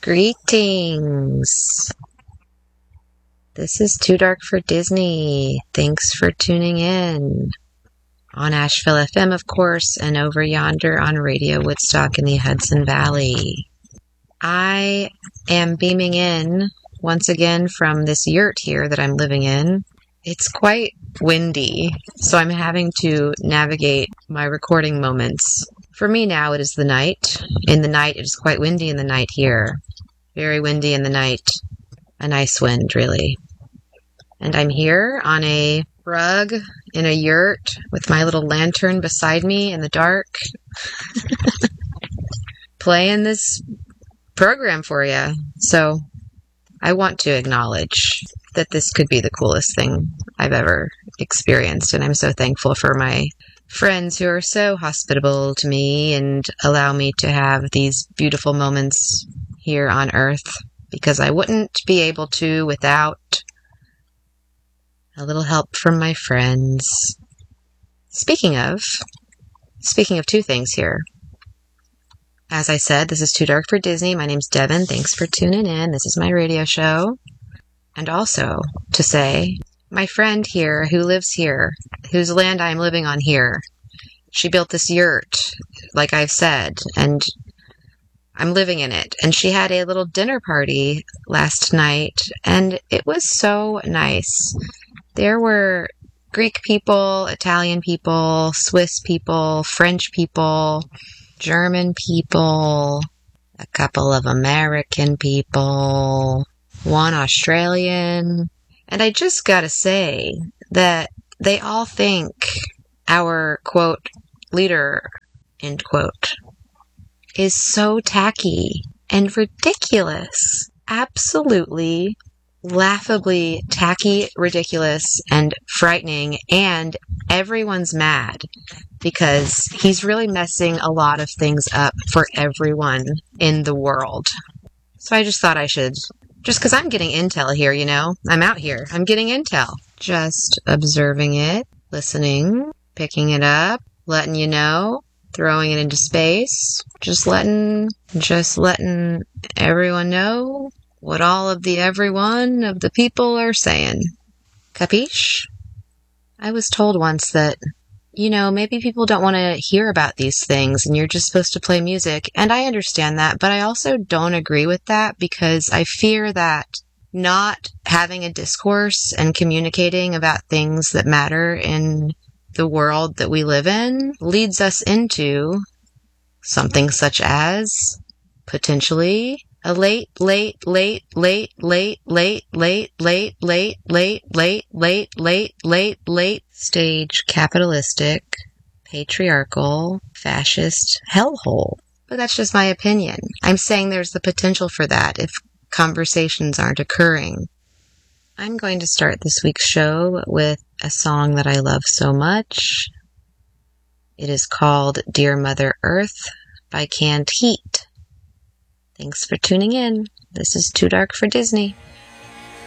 Greetings. This is Too Dark for Disney. Thanks for tuning in. On Asheville FM, of course, and over yonder on Radio Woodstock in the Hudson Valley. I am beaming in once again from this yurt here that I'm living in. It's quite windy, so I'm having to navigate my recording moments. For me now, it is the night. In the night, it is quite windy in the night here. Very windy in the night. A nice wind, really. And I'm here on a rug in a yurt with my little lantern beside me in the dark, playing this program for you. So I want to acknowledge that this could be the coolest thing I've ever experienced. And I'm so thankful for my friends who are so hospitable to me and allow me to have these beautiful moments here on Earth, because I wouldn't be able to without a little help from my friends. Speaking of two things here. As I said, this is Too Dark for Disney. My name's Devin. Thanks for tuning in. This is my radio show. And also to say, my friend here who lives here, whose land I'm living on here, she built this yurt, like I've said, and I'm living in it. And she had a little dinner party last night, and it was so nice. There were Greek people, Italian people, Swiss people, French people, German people, a couple of American people, one Australian. And I just gotta say that they all think our, quote, leader, end quote, is so tacky and ridiculous. Absolutely, laughably tacky, ridiculous, and frightening, and everyone's mad because he's really messing a lot of things up for everyone in the world. So I just thought I should, just because I'm getting intel here, you know, I'm out here, I'm getting intel. Just observing it, listening, picking it up, letting you know, throwing it into space, just letting everyone know what all of the everyone of the people are saying. Capiche? I was told once that, you know, maybe people don't want to hear about these things and you're just supposed to play music. And I understand that, but I also don't agree with that because I fear that not having a discourse and communicating about things that matter in the world that we live in leads us into something such as potentially a late stage capitalistic, patriarchal, fascist hellhole. But that's just my opinion. I'm saying there's the potential for that if conversations aren't occurring. I'm going to start this week's show with a song that I love so much. It is called Dear Mother Earth by Canned Heat. Thanks for tuning in. This is Too Dark for Disney.